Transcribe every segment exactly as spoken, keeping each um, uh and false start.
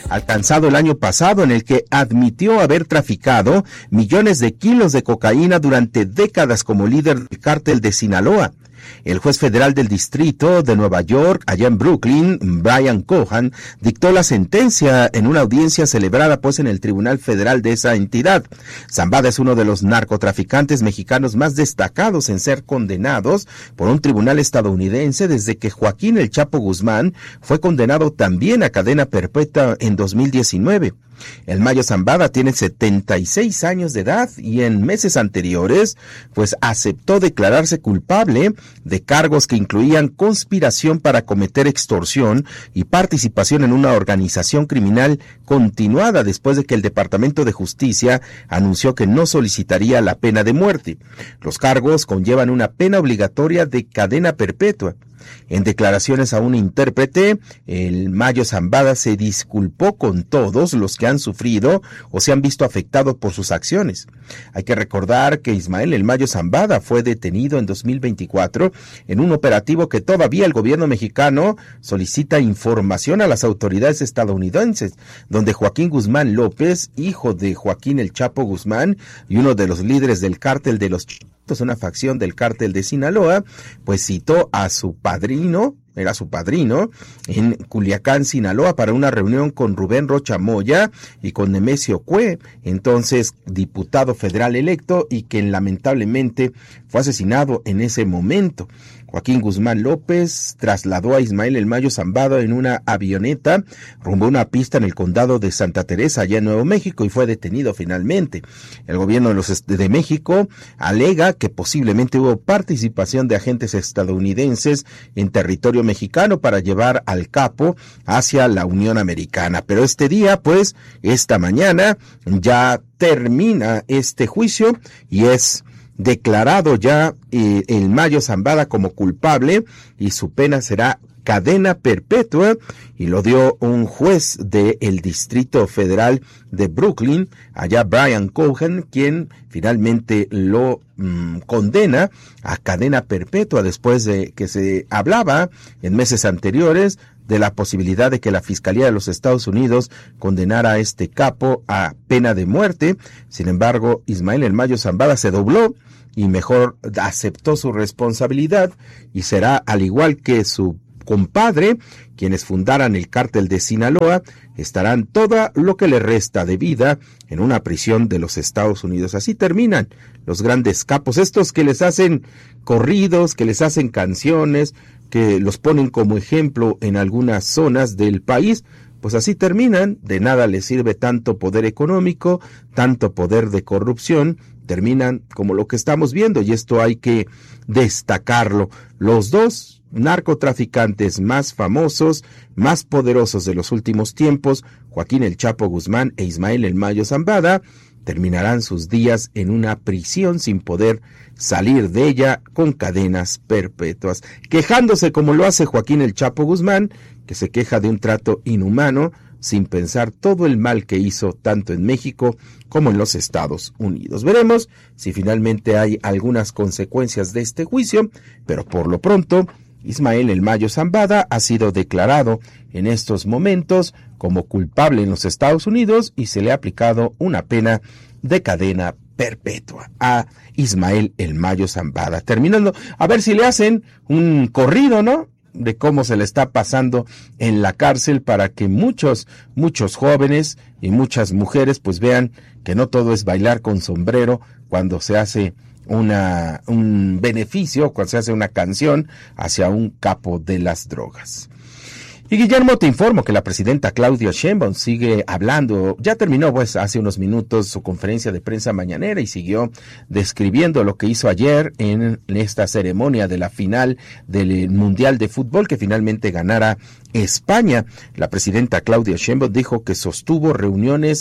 alcanzado el año pasado, en el que admitió haber traficado millones de kilos de cocaína durante décadas como líder del cártel de Sinaloa. El juez federal del distrito de Nueva York, allá en Brooklyn, Brian Cohen, dictó la sentencia en una audiencia celebrada pues en el Tribunal Federal de esa entidad. Zambada es uno de los narcotraficantes mexicanos más destacados en ser condenados por un tribunal estadounidense desde que Joaquín El Chapo Guzmán fue condenado también a cadena perpetua en dos mil diecinueve. El Mayo Zambada tiene setenta y seis años de edad y en meses anteriores pues aceptó declararse culpable de cargos que incluían conspiración para cometer extorsión y participación en una organización criminal continuada después de que el Departamento de Justicia anunció que no solicitaría la pena de muerte. Los cargos conllevan una pena obligatoria de cadena perpetua. En declaraciones a un intérprete, el Mayo Zambada se disculpó con todos los que han sufrido o se han visto afectados por sus acciones. Hay que recordar que Ismael El Mayo Zambada fue detenido en dos mil veinticuatro en un operativo que todavía el gobierno mexicano solicita información a las autoridades estadounidenses, donde Joaquín Guzmán López, hijo de Joaquín El Chapo Guzmán y uno de los líderes del cártel de los Chitos, una facción del cártel de Sinaloa, pues citó a su padrino, era su padrino, en Culiacán, Sinaloa, para una reunión con Rubén Rocha Moya y con Nemesio Cue, entonces diputado federal electo y que lamentablemente fue asesinado en ese momento. Joaquín Guzmán López trasladó a Ismael El Mayo Zambada en una avioneta rumbo a una pista en el condado de Santa Teresa, allá en Nuevo México, y fue detenido finalmente. El gobierno de, los, de México alega que posiblemente hubo participación de agentes estadounidenses en territorio mexicano para llevar al capo hacia la Unión Americana. Pero este día, pues, esta mañana, ya termina este juicio y es declarado ya eh, el Mayo Zambada como culpable y su pena será cadena perpetua, y lo dio un juez del Distrito Federal de Brooklyn, allá Brian Cohen, quien finalmente lo mmm, condena a cadena perpetua después de que se hablaba en meses anteriores de la posibilidad de que la Fiscalía de los Estados Unidos condenara a este capo a pena de muerte. Sin embargo, Ismael El Mayo Zambada se dobló y mejor aceptó su responsabilidad y será, al igual que su compadre, quienes fundaran el cártel de Sinaloa, estarán todo lo que le resta de vida en una prisión de los Estados Unidos. Así terminan los grandes capos, estos que les hacen corridos, que les hacen canciones, que los ponen como ejemplo en algunas zonas del país. Pues así terminan, de nada les sirve tanto poder económico, tanto poder de corrupción, terminan como lo que estamos viendo, y esto hay que destacarlo. Los dos narcotraficantes más famosos, más poderosos de los últimos tiempos, Joaquín El Chapo Guzmán e Ismael El Mayo Zambada, terminarán sus días en una prisión sin poder salir de ella, con cadenas perpetuas, quejándose como lo hace Joaquín El Chapo Guzmán, que se queja de un trato inhumano, sin pensar todo el mal que hizo tanto en México como en los Estados Unidos. Veremos si finalmente hay algunas consecuencias de este juicio, pero por lo pronto, Ismael El Mayo Zambada ha sido declarado en estos momentos como culpable en los Estados Unidos y se le ha aplicado una pena de cadena perpetua a Ismael El Mayo Zambada. Terminando, a ver si le hacen un corrido, ¿no?, de cómo se le está pasando en la cárcel, para que muchos, muchos jóvenes y muchas mujeres pues vean que no todo es bailar con sombrero cuando se hace una, un beneficio, cuando se hace una canción hacia un capo de las drogas. Y Guillermo, te informo que la presidenta Claudia Sheinbaum sigue hablando, ya terminó pues hace unos minutos su conferencia de prensa mañanera y siguió describiendo lo que hizo ayer en esta ceremonia de la final del Mundial de Fútbol que finalmente ganara España. La presidenta Claudia Sheinbaum dijo que sostuvo reuniones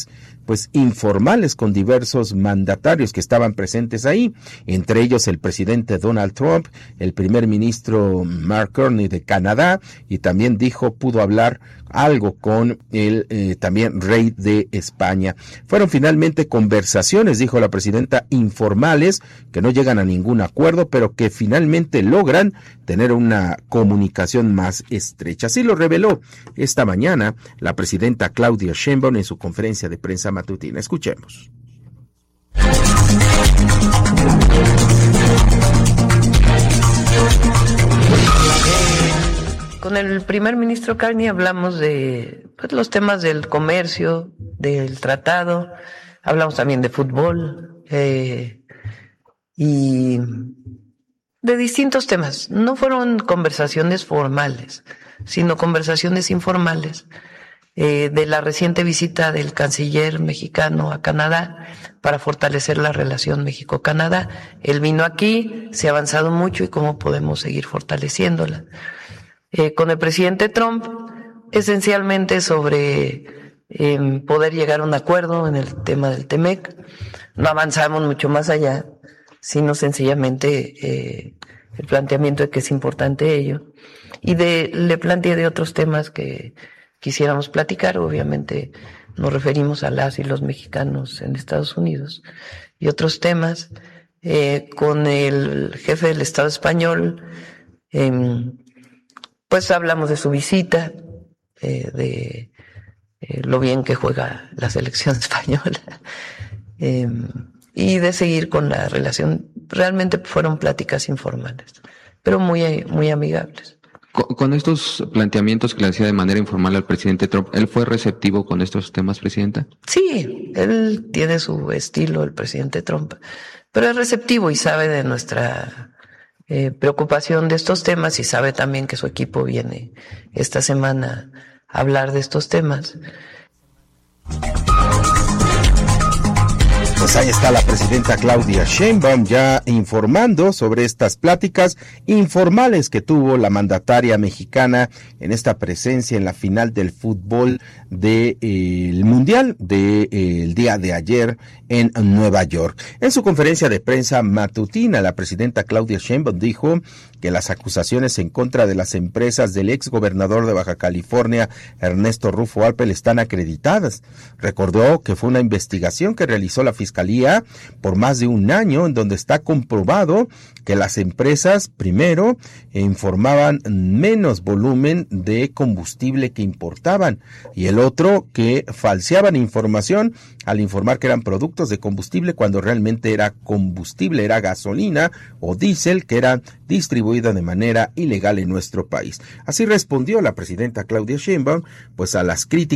pues informales con diversos mandatarios que estaban presentes ahí, entre ellos el presidente Donald Trump, el primer ministro Mark Carney de Canadá, y también dijo pudo hablar algo con el eh, también rey de España. Fueron finalmente conversaciones, dijo la presidenta, informales, que no llegan a ningún acuerdo, pero que finalmente logran tener una comunicación más estrecha. Así lo reveló esta mañana la presidenta Claudia Sheinbaum en su conferencia de prensa matutina. Escuchemos. Con el primer ministro Carney hablamos de pues, los temas del comercio, del tratado, hablamos también de fútbol eh, y de distintos temas. No fueron conversaciones formales, sino conversaciones informales eh, de la reciente visita del canciller mexicano a Canadá para fortalecer la relación México-Canadá. Él vino aquí, se ha avanzado mucho y cómo podemos seguir fortaleciéndola. Eh, con el presidente Trump, esencialmente sobre eh, poder llegar a un acuerdo en el tema del T-MEC. No avanzamos mucho más allá, sino sencillamente eh, el planteamiento de que es importante ello. Y de, le planteé de otros temas que quisiéramos platicar. Obviamente nos referimos a las y los mexicanos en Estados Unidos y otros temas. Eh, con el jefe del Estado español, eh, pues hablamos de su visita, eh, de eh, lo bien que juega la selección española eh, y de seguir con la relación. Realmente fueron pláticas informales, pero muy, muy amigables. Con, con estos planteamientos que le hacía de manera informal al presidente Trump, ¿él fue receptivo con estos temas, presidenta? Sí, él tiene su estilo, el presidente Trump, pero es receptivo y sabe de nuestra Eh, preocupación de estos temas y sabe también que su equipo viene esta semana a hablar de estos temas. Pues ahí está la presidenta Claudia Sheinbaum ya informando sobre estas pláticas informales que tuvo la mandataria mexicana en esta presencia en la final del fútbol del eh, Mundial del de, eh, día de ayer en Nueva York. En su conferencia de prensa matutina, la presidenta Claudia Sheinbaum dijo que las acusaciones en contra de las empresas del ex gobernador de Baja California, Ernesto Rufo Alpel, están acreditadas. Recordó que fue una investigación que realizó la Fiscalía por más de un año, en donde está comprobado que las empresas, primero, informaban menos volumen de combustible que importaban, y el otro, que falseaban información al informar que eran productos de combustible cuando realmente era combustible, era gasolina o diésel que era distribuida de manera ilegal en nuestro país. Así respondió la presidenta Claudia Sheinbaum pues a las críticas